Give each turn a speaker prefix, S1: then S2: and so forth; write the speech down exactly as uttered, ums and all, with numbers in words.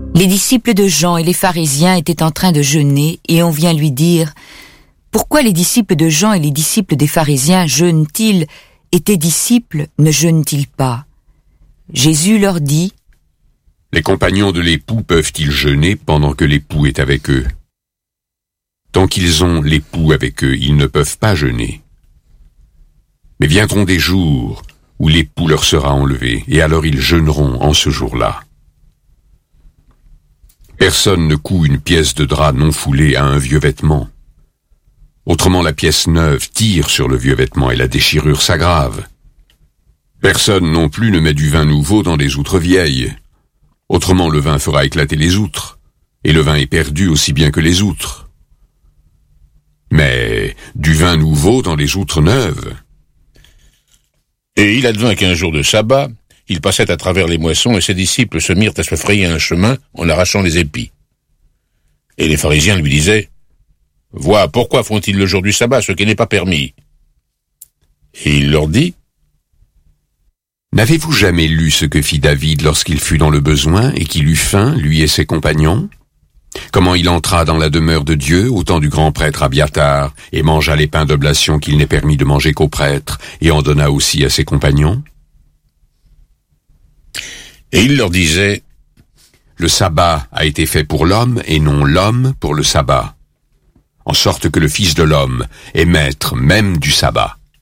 S1: Les disciples de Jean et les pharisiens étaient en train de jeûner et on vient lui dire « Pourquoi les disciples de Jean et les disciples des pharisiens jeûnent-ils et tes disciples ne jeûnent-ils pas ?» Jésus leur dit
S2: « Les compagnons de l'époux peuvent-ils jeûner pendant que l'époux est avec eux ? Tant qu'ils ont l'époux avec eux, ils ne peuvent pas jeûner. Mais viendront des jours où l'époux leur sera enlevé, et alors ils jeûneront en ce jour-là. Personne ne coud une pièce de drap non foulée à un vieux vêtement. Autrement la pièce neuve tire sur le vieux vêtement et la déchirure s'aggrave. Personne non plus ne met du vin nouveau dans des outres vieilles. Autrement le vin fera éclater les outres, et le vin est perdu aussi bien que les outres. Mais du vin nouveau dans les outres neuves.
S3: Et il advint qu'un jour de sabbat, il passait à travers les moissons et ses disciples se mirent à se frayer un chemin en arrachant les épis. Et les pharisiens lui disaient, « Vois, pourquoi font-ils le jour du sabbat ce qui n'est pas permis ?» Et il leur dit,
S2: « N'avez-vous jamais lu ce que fit David lorsqu'il fut dans le besoin et qu'il eut faim, lui et ses compagnons ? Comment il entra dans la demeure de Dieu au temps du grand prêtre Abiatar et mangea les pains d'oblation qu'il n'est permis de manger qu'aux prêtres et en donna aussi à ses compagnons ?
S3: Et il leur disait,
S2: « Le sabbat a été fait pour l'homme et non l'homme pour le sabbat, en sorte que le Fils de l'homme est maître même du sabbat. »